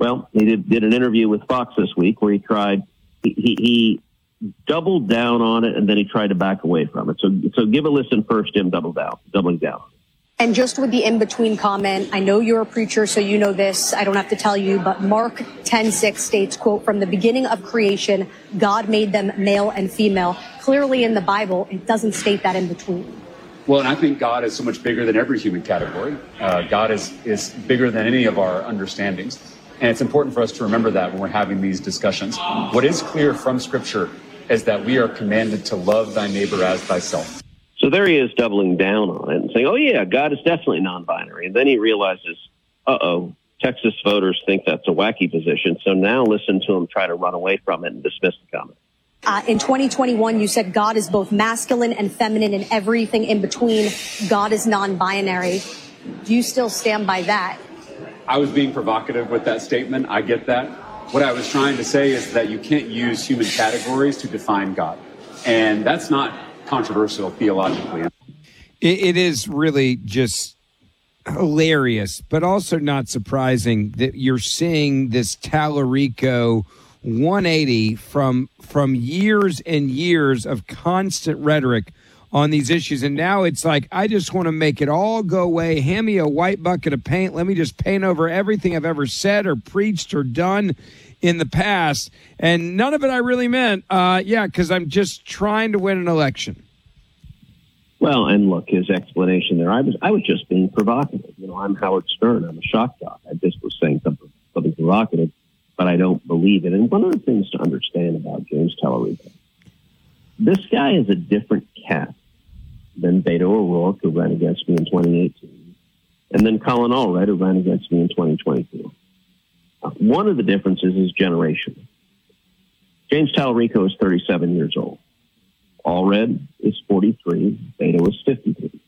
Well, he did an interview with Fox this week where he doubled down on it, and then he tried to back away from it. So give a listen first, Jim, doubling down. And just with the in-between comment, I know you're a preacher, so you know this. I don't have to tell you, but Mark 10:6 states, quote, "From the beginning of creation, God made them male and female." Clearly in the Bible, it doesn't state that in between. Well, and I think God is so much bigger than every human category. God is bigger than any of our understandings. And it's important for us to remember that when we're having these discussions. What is clear from Scripture is that we are commanded to love thy neighbor as thyself. So there he is doubling down on it and saying, oh, yeah, God is definitely non-binary. And then he realizes, Texas voters think that's a wacky position. So now listen to him try to run away from it and dismiss the comment. In 2021, you said God is both masculine and feminine and everything in between. God is non-binary. Do you still stand by that? I was being provocative with that statement. I get that. What I was trying to say is that you can't use human categories to define God. And that's not controversial theologically. It is really just hilarious, but also not surprising that you're seeing this Tallarico 180 from years and years of constant rhetoric on these issues. And now it's like, I just want to make it all go away. Hand me a white bucket of paint. Let me just paint over everything I've ever said or preached or done in the past. And none of it I really meant. Because I'm just trying to win an election. Well, and look, his explanation there, I was just being provocative. I'm Howard Stern. I'm a shock jock. I just was saying something provocative, but I don't believe it. And one of the things to understand about James Tallarico, this guy is a different cat than Beto O'Rourke, who ran against me in 2018, and then Colin Allred, who ran against me in 2022. One of the differences is generation. James Tallarico is 37 years old. Allred is 43. Beto is 53.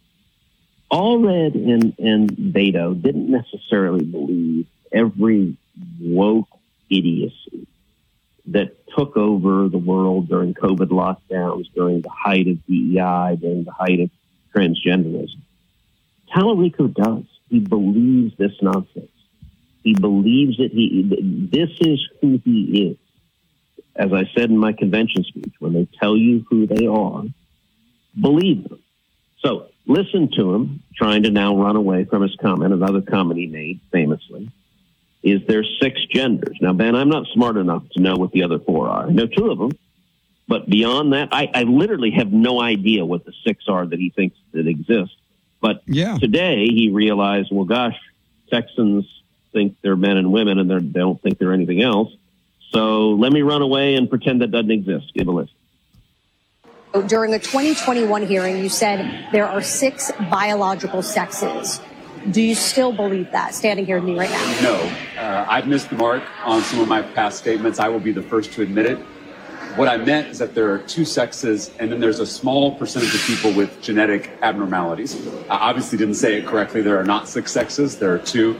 Allred and Beto didn't necessarily believe every woke idiocy that took over the world during COVID lockdowns, during the height of DEI, during the height of transgenderism. Tallarico does. He believes this nonsense. He believes that this is who he is. As I said in my convention speech, when they tell you who they are, believe them. So listen to him trying to now run away from his comment. Another comment he made famously is there's 6 genders. Now, Ben, I'm not smart enough to know what the other 4 are. I know 2 of them, but beyond that, I literally have no idea what the 6 are that he thinks that exist. But today he realized, well, gosh, Texans think they're men and women and they don't think they're anything else. So let me run away and pretend that doesn't exist. Give a list. During a 2021 hearing, you said there are 6 biological sexes. Do you still believe that, standing here with me right now? No. I've missed the mark on some of my past statements. I will be the first to admit it. What I meant is that there are 2 sexes, and then there's a small percentage of people with genetic abnormalities. I obviously didn't say it correctly. There are not 6 sexes. There are 2.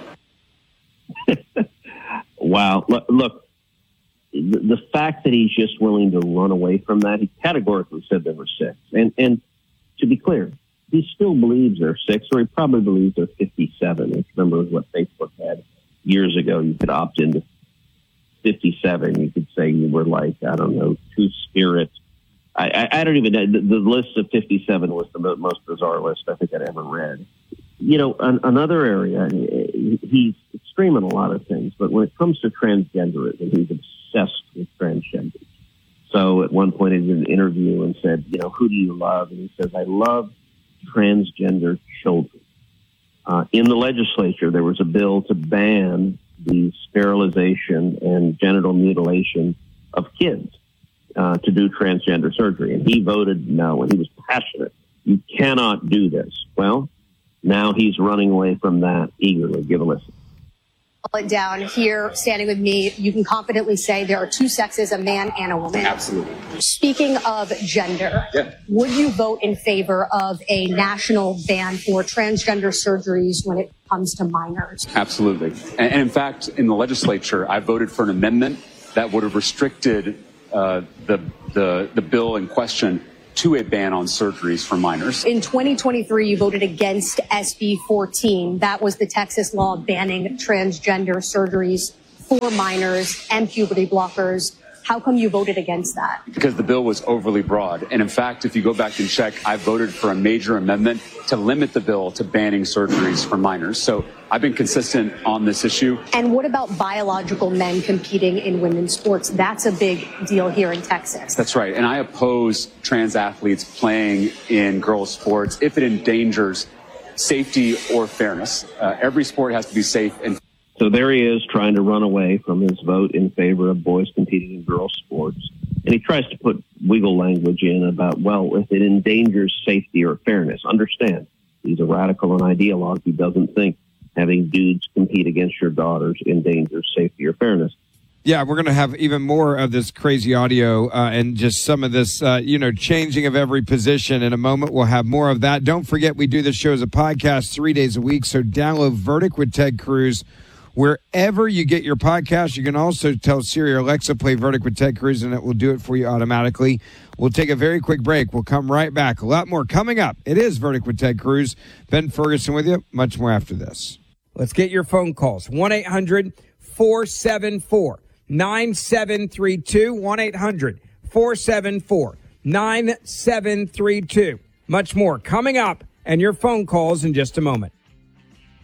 Wow. Look, the fact that he's just willing to run away from that, he categorically said there were 6. And to be clear, he still believes there are 6, or he probably believes there are 57. If you remember what Facebook had years ago, you could opt into 57. You could say you were like, I don't know, 2 spirits. I don't even know. The list of 57 was the most bizarre list I think I'd ever read. Another area, he's extreme in a lot of things, but when it comes to transgenderism, he's obsessed with transgender. So at one point he did an interview and said, who do you love? And he says, I love transgender children. In the legislature, there was a bill to ban the sterilization and genital mutilation of kids to do transgender surgery. And he voted no, and he was passionate. You cannot do this. Well, now he's running away from that eagerly. Give a listen. It down here, standing with me, you can confidently say there are 2 sexes, a man and a woman. Absolutely. Speaking of gender, would you vote in favor of a national ban for transgender surgeries when it comes to minors? Absolutely. And in fact, in the legislature, I voted for an amendment that would have restricted the bill in question to a ban on surgeries for minors. In 2023, you voted against SB 14. That was the Texas law banning transgender surgeries for minors and puberty blockers. How come you voted against that? Because the bill was overly broad. And in fact, if you go back and check, I voted for a major amendment to limit the bill to banning surgeries for minors. So I've been consistent on this issue. And what about biological men competing in women's sports? That's a big deal here in Texas. That's right. And I oppose trans athletes playing in girls' sports if it endangers safety or fairness. Every sport has to be safe and So there he is trying to run away from his vote in favor of boys competing in girls' sports. And he tries to put wiggle language in about, well, if it endangers safety or fairness. Understand, he's a radical and ideologue who doesn't think having dudes compete against your daughters endangers safety or fairness. Yeah, we're going to have even more of this crazy audio and just some of this, changing of every position. In a moment, we'll have more of that. Don't forget, we do this show as a podcast 3 days a week, so download Verdict with Ted Cruz wherever you get your podcast. You can also tell Siri or Alexa, play Verdict with Ted Cruz, and it will do it for you automatically. We'll take a very quick break. We'll come right back. A lot more coming up. It is Verdict with Ted Cruz. Ben Ferguson with you. Much more after this. Let's get your phone calls. 1-800-474-9732. 1-800-474-9732. Much more coming up, and your phone calls in just a moment.